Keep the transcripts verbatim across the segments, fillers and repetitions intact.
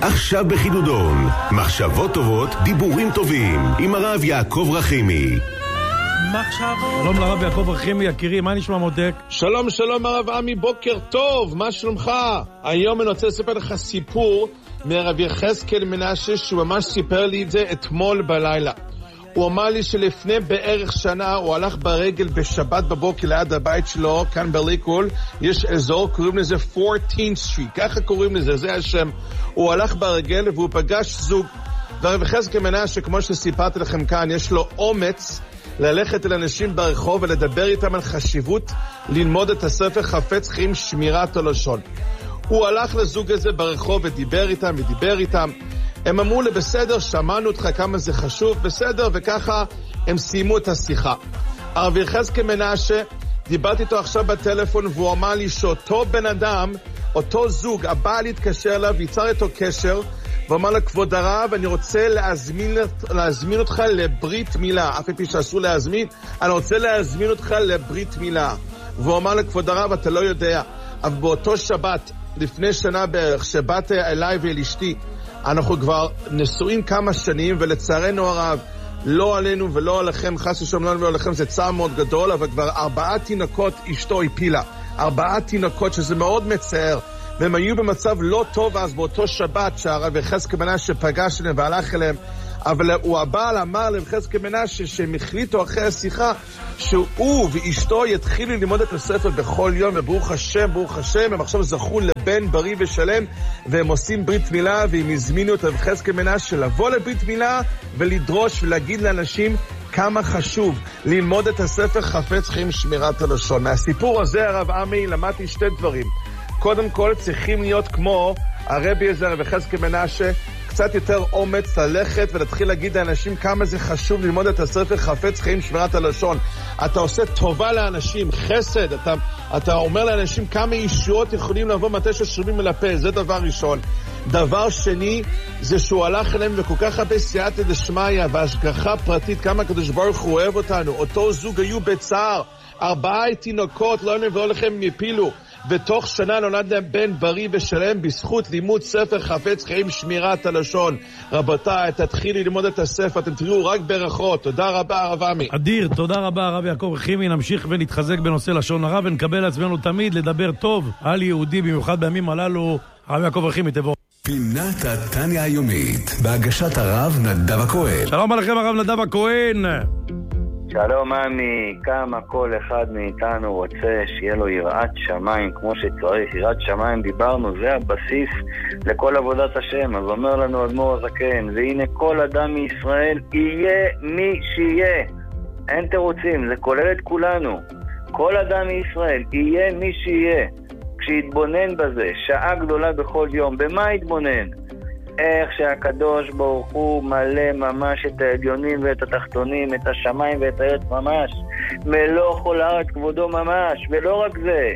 עכשיו בחידודון, מחשבות טובות, דיבורים טובים, עם הרב יעקב רחימי. מחשבות. שלום לרב יעקב רחימי, יקירי, מה נשמע מותק? שלום, שלום הרב עמי, בוקר טוב, מה שלומך? היום אני רוצה לספר לך סיפור מהרב יחזקאל מנשה, שהוא ממש סיפר לי את זה אתמול בלילה. הוא אמר לי שלפני בערך שנה הוא הלך ברגל בשבת בבוקר ליד הבית שלו, כאן בליקול, יש אזור, קוראים לזה ארבעתاشر סטריט, ככה קוראים לזה, זה השם. הוא הלך ברגל והוא פגש זוג, והרב יחזקאל מנשה, כמו שסיפרתי לכם כאן, יש לו אומץ ללכת אל אנשים ברחוב ולדבר איתם על חשיבות ללמוד את הספר חפץ חיים שמירת הלשון. הוא הלך לזוג הזה ברחוב ודיבר איתם ודיבר איתם. הם אמרו לי, בסדר, שמענו אותך כמה זה חשוב, בסדר, וככה הם סיימו את השיחה. הרב יחזקאל מנשה, דיברתי איתו עכשיו בטלפון, והוא אמר לי שאותו בן אדם, אותו זוג, הבעל התקשר אליו, ויצר איתו קשר, ואמר לו, כבוד הרב, אני רוצה להזמין, להזמין אותך לברית מילה. אף פי שאסור להזמין, אני רוצה להזמין אותך לברית מילה. והוא אמר לו, כבוד הרב, אתה לא יודע, אבל באותו שבת, לפני שנה בערך, שבאת אליי ואל אשתי, אנחנו כבר נשואים כמה שנים, ולצערנו הרב, לא עלינו ולא עליכם, חס ושלום לא עליכם, זה צער מאוד גדול, אבל כבר ארבעה תינוקות אשתו הפילה. ארבעה תינוקות, שזה מאוד מצער. והם היו במצב לא טוב אז באותו שבת שהרב יחזקאל מנשה פגש אליהם והלך אליהם, אבל הוא הבעל אמר לרב יחזקאל מנשה שהם החליטו אחרי השיחה שהוא ואשתו יתחילו ללמוד את הספר בכל יום, וברוך השם, ברוך השם, הם עכשיו זכו לבן בריא ושלם, והם עושים ברית מילה, והם הזמינו את רב יחזקאל מנשה לבוא לברית מילה ולדרוש ולהגיד לאנשים כמה חשוב ללמוד את הספר חפץ חיים שמירת הלשון. מהסיפור הזה הרב עמי למדתי שתי דברים. קודם כל צריכים להיות כמו הרבי הזה, הרב יחזקאל מנשה, קצת יותר אומץ ללכת ולהתחיל להגיד לאנשים כמה זה חשוב ללמוד את הספר חפץ חיים שמירת הלשון. אתה עושה טובה לאנשים, חסד, אתה, אתה אומר לאנשים כמה ישועות יכולים לבוא מתי ששומעים אל הפה, זה דבר ראשון. דבר שני, זה שהוא הלך אליהם וכל כך הרבה סייעתא דשמיא והשגחה פרטית, כמה הקדוש ברוך הוא אוהב אותנו. אותו זוג היו בצער, ארבעה תינוקות, לא נבואו לכם מפילו, ותוך שנה נולד להם בן בריא ושלם בזכות לימוד ספר חפץ חיים שמירת הלשון. רבותיי, תתחילו ללמוד את הספר, אתם תראו רק ברכות. תודה רבה הרב עמי. אדיר, תודה רבה הרב יעקב רחימי. נמשיך ונתחזק בנושא לשון הרע ונקבל לעצמנו תמיד לדבר טוב על יהודי, במיוחד בימים הללו. הרב יעקב רחימי, תבוא. פינת התניה היומית בהגשת הרב נדב הכהן. שלום עליכם הרב נדב הכהן. שלום עמי, כמה כל אחד מאיתנו רוצה שיהיה לו יראת שמיים כמו שצריך. יראת שמיים דיברנו, זה הבסיס לכל עבודת השם. אז אומר לנו אדמו"ר הזקן, והנה כל אדם מישראל יהיה מי שיהיה, אין תירוצים, זה כולל את כולנו. כל אדם מישראל יהיה מי שיהיה, כשיתבונן בזה שעה גדולה בכל יום. במה יתבונן? איך שהקדוש ברוך הוא מלא ממש את העליונים ואת התחתונים, את השמיים ואת הארץ ממש, מלוא כל הארץ כבודו ממש. ולא רק זה,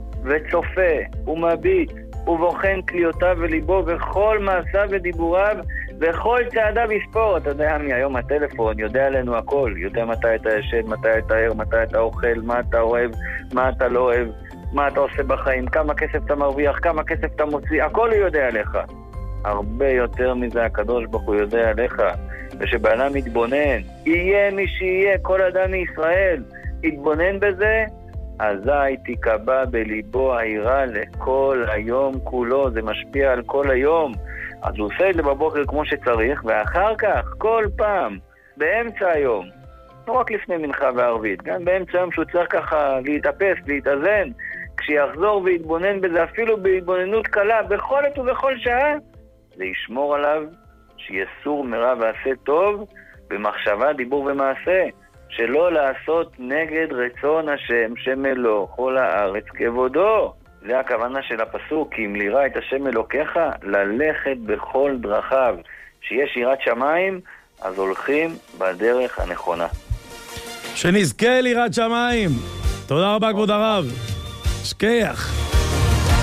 וצופה ומביט ובוחן כליותיו וליבו וכל מעשיו ודיבוריו וכל צעדיו יספור. אתה יודע מי היום הטלפון יודע עלינו הכל, יודע מתי אתה ישן, מתי אתה ער, מתי אתה אוכל, מה אתה אוהב, מה אתה לא אוהב, מה אתה עושה בחיים, כמה כסף אתה מרוויח, כמה כסף אתה מוציא, הכל הוא יודע עליך. הרבה יותר מזה הקדוש ברוך הוא יודע עליך. ושבעלה מתבונן, יהיה מי שיהיה, כל אדם מישראל יתבונן בזה, אזי תיקבע בליבו היראה לכל היום כולו. זה משפיע על כל היום. אז הוא עושה את זה בבוקר כמו שצריך, ואחר כך כל פעם באמצע היום, לא רק לפני מנחה וערבית, גם באמצע היום שהוא צריך ככה להתאפס, להתאזן, כשיחזור ויתבונן בזה אפילו בהתבוננות קלה בכל עת ובכל שעה, זה ישמור עליו שיסור מרע ועשה טוב במחשבה, דיבור ומעשה, שלא לעשות נגד רצון השם שמלוא כל הארץ כבודו. זה הכוונה של הפסוק, אם לירא את השם אלוקיך, ללכת בכל דרכיו. שיש יראת שמיים, אז הולכים בדרך הנכונה. שנזכה ליראת שמיים. תודה רבה כבוד הרב. שכח.